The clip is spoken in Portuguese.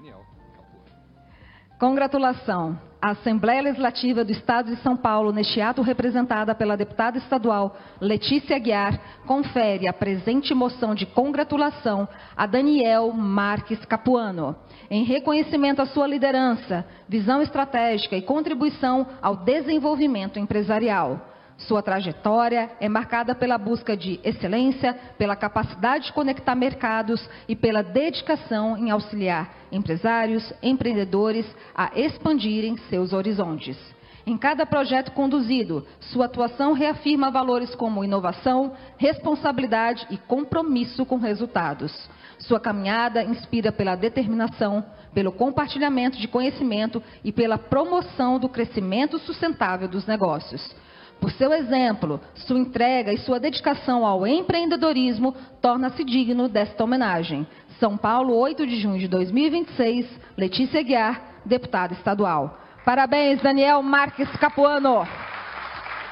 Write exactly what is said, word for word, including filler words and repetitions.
Daniel Capuano. Congratulação. A Assembleia Legislativa do Estado de São Paulo, neste ato representada pela deputada estadual Letícia Aguiar, confere a presente moção de congratulação a Daniel Marques Capuano, em reconhecimento à sua liderança, visão estratégica e contribuição ao desenvolvimento empresarial. Sua trajetória é marcada pela busca de excelência, pela capacidade de conectar mercados e pela dedicação em auxiliar empresários, empreendedores a expandirem seus horizontes. Em cada projeto conduzido, sua atuação reafirma valores como inovação, responsabilidade e compromisso com resultados. Sua caminhada inspira pela determinação, pelo compartilhamento de conhecimento e pela promoção do crescimento sustentável dos negócios. Por seu exemplo, sua entrega e sua dedicação ao empreendedorismo torna-se digno desta homenagem. São Paulo, oito de junho de dois mil e vinte e seis, Letícia Aguiar, deputada estadual. Parabéns, Daniel Marques Capuano.